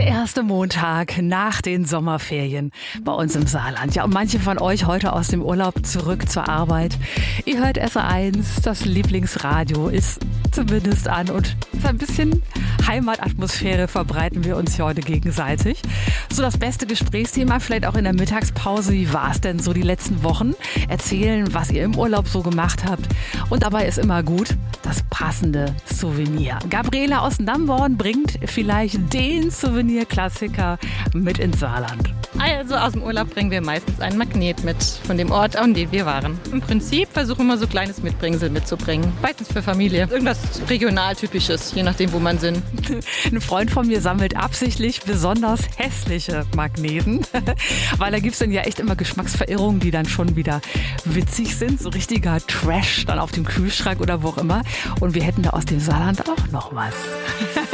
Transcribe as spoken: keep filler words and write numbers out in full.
Der erste Montag nach den Sommerferien bei uns im Saarland. Ja, und manche von euch heute aus dem Urlaub zurück zur Arbeit. Ihr hört S R eins, das Lieblingsradio ist zumindest an und so ein bisschen Heimatatmosphäre verbreiten wir uns hier heute gegenseitig. So das beste Gesprächsthema vielleicht auch in der Mittagspause. Wie war es denn so die letzten Wochen? Erzählen, was ihr im Urlaub so gemacht habt. Und dabei ist immer gut das passende Souvenir. Gabriele aus Namborn bringt vielleicht den Souvenirklassiker mit ins Saarland. Also aus dem Urlaub bringen wir meistens einen Magnet mit von dem Ort, an dem wir waren. Im Prinzip versuchen wir so kleines Mitbringsel mitzubringen. Meistens für Familie. Irgendwas regionaltypisches, je nachdem, wo man sind. Ein Freund von mir sammelt absichtlich besonders hässliche Magneten, weil da gibt es dann ja echt immer Geschmacksverirrungen, die dann schon wieder witzig sind. So richtiger Trash dann auf dem Kühlschrank oder wo auch immer. Und wir hätten da aus dem Saarland auch noch was.